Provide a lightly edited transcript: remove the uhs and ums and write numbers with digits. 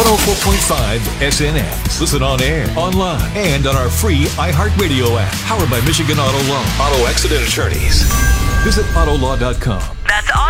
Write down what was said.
104.5 SNX. Listen on air, online, and on our free iHeartRadio app. Powered by Michigan Auto Loan. Auto Accident Attorneys. Visit Autolaw.com. That's